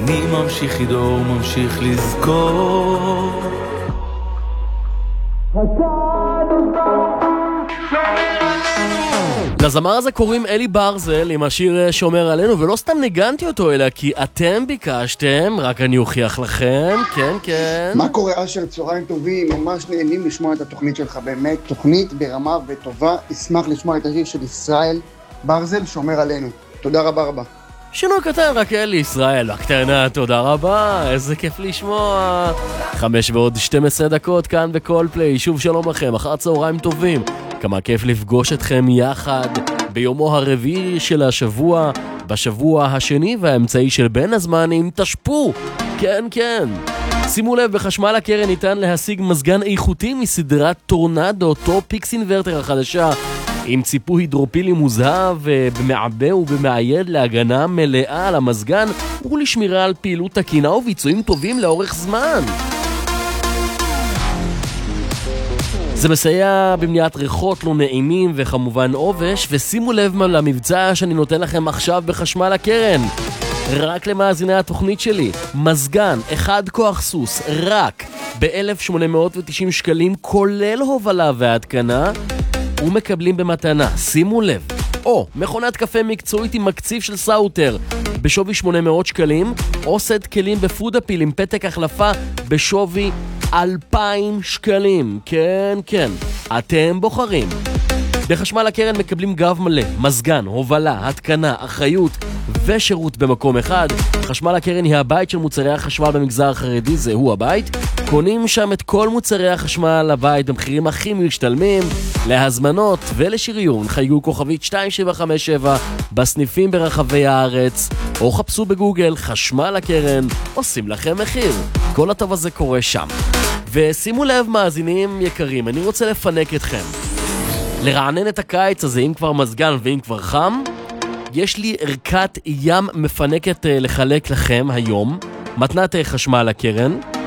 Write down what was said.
אני ממשיך לדור, ממשיך לזכור. לזמר הזה קוראים אלי ברזל עם השיר שומר עלינו, ולא סתם ניגנתי אותו אלא כי אתם ביקשתם, רק אני אוכיח לכם. כן, כן. מה קורה אשר? צהריים טובים, ממש נהנים לשמוע את התוכנית שלך, באמת תוכנית ברמה וטובה. אשמח לשמוע את השיר של ישראל ברזל, שומר עלינו. תודה רבה רבה. שינוי קטן רק אלי ישראל הקטנה, תודה רבה, איזה כיף לשמוע. 5:12 כאן בכל פליי, שוב שלום לכם, אחר צהריים טובים. כמה כיף לפגוש אתכם יחד ביומו הרביעי של השבוע, בשבוע השני והאמצעי של בין הזמנים. תשפו, כן כן. שימו לב, בחשמל הקרן ניתן להשיג מזגן איכותי מסדרת טורנדו, טופיקס אינברטר החדשה, עם ציפוי הידרופילי מוזהב במעבה ובמעייד להגנה מלאה על המזגן ולשמירה על פעילות תקינה וביצועים טובים לאורך זמן. זה מסייע במניעת ריחות לא נעימים וכמובן עובש, ושימו לב למבצע שאני נותן לכם עכשיו בחשמל הקרן. רק למאזיני התוכנית שלי, מזגן 1 כוח סוס רק ב-1,890 שקלים כולל הובלה והתקנה, ומקבלים במתנה, שימו לב, או מכונת קפה מקצועית עם מקציב של סאוטר בשווי 800 שקלים, או סט כלים בפודאפיל עם פתק החלפה בשווי 2,000 שקלים. כן, כן, אתם בוחרים. בחשמל הקרן מקבלים גב מלא, מזגן, הובלה, התקנה, אחריות ושירות במקום אחד. חשמל הקרן היא הבית של מוצרי החשמל במגזר החרדי, זהו הבית. קונים שם את כל מוצרי החשמל לבית במחירים הכי משתלמים. להזמנות ולשריון חייגו כוכבית 2757 בסניפים ברחבי הארץ, או חפשו בגוגל חשמל הקרן, עושים לכם מחיר. כל הטוב הזה קורה שם. ושימו לב מאזינים יקרים, אני רוצה לפנק אתכם. לרענן את הקיץ הזה, אם כבר מזגן ואם כבר חם, יש לי ערכת ים מפנקת לחלק לכם היום, מתנת חשמל הקרן.